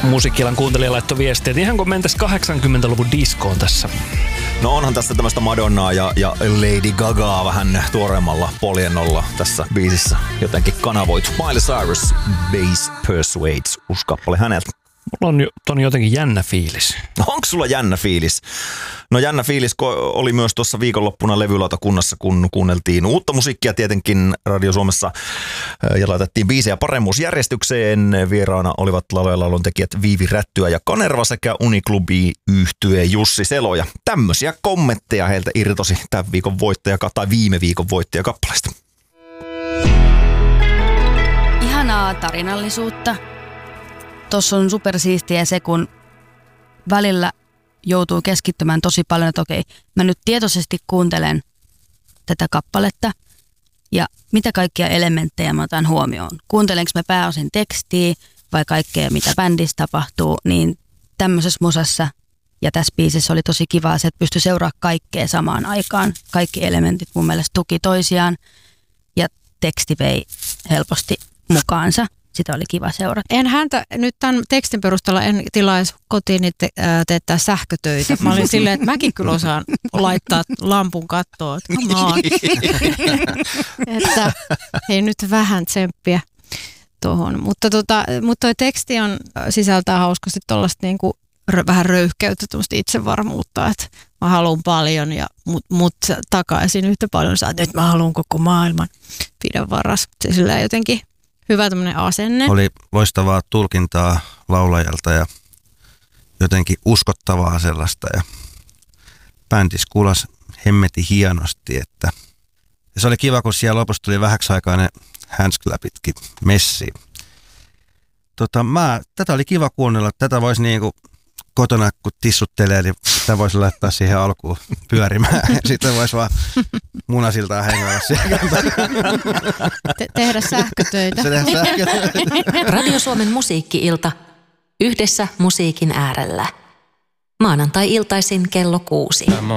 Musiikkialan kuuntelija laittoi viestiä, että ihan kun mentäisiin 80-luvun diskoon tässä. No onhan tässä tämmöistä Madonnaa ja Lady Gagaa vähän tuoreemmalla poljennolla tässä biisissä jotenkin kanavoitu. Miley Cyrus, Bass Persuades, uusi kappale häneltä. Mulla on jotenkin jännä fiilis. No onko sulla jännä fiilis? No jännä fiilis oli myös tuossa viikonloppuna levylautakunnassa, kun kuunneltiin uutta musiikkia tietenkin Radio Suomessa ja laitettiin biisejä paremmuusjärjestykseen. Vieraana olivat laulun tekijät Viivi Rättyä ja Kanerva sekä Uniklubi-yhtye Jussi Selo. Ja tämmöisiä kommentteja heiltä irtosi tämän viikon voittaja tai viime viikon voittajakappaleesta. Ihanaa tarinallisuutta. Tuossa on supersiistiä se, kun välillä joutuu keskittymään tosi paljon, että okei, mä nyt tietoisesti kuuntelen tätä kappaletta ja mitä kaikkia elementtejä mä otan huomioon. Kuuntelenko mä pääosin tekstiä vai kaikkea, mitä bändissä tapahtuu, niin tämmöisessä musassa ja tässä biisissä oli tosi kivaa se, että pystyi seuraamaan kaikkea samaan aikaan. Kaikki elementit mun mielestä tuki toisiaan ja teksti vei helposti mukaansa. Sitä oli kiva seurata. En häntä nyt tämän tekstin perusteella en tilaisi kotiin teettää sähkötöitä. Mä olin silleen, että mäkin kyllä osaan laittaa lampun kattoon. Että hei nyt vähän tsemppiä tuohon. Mutta toi teksti sisältää hauskasti tuollaista niinku vähän röyhkeyttä, tuollaista itsevarmuutta, että mä haluan paljon ja mut takaisin yhtä paljon. Sä nyt mä haluan koko maailman. Pidä varas. Se sillä jotenkin hyvä tämmöinen asenne. Oli loistavaa tulkintaa laulajalta ja jotenkin uskottavaa sellaista. Ja bändis kuulas hemmeti hienosti. Että ja se oli kiva, kun siellä lopussa tuli vähäksi aikaa ne handsclapitkin messiin. Tätä oli kiva kuunnella. Tätä voisi niinku kotona, kun tissuttelee, niin sitä voisi laittaa siihen alkuun pyörimään. Sitten voisi vaan munasiltaan hengailla siellä. Tehdä sähkötöitä. Radio Suomen musiikki-ilta. Yhdessä musiikin äärellä. Maanantai-iltaisin kello 6.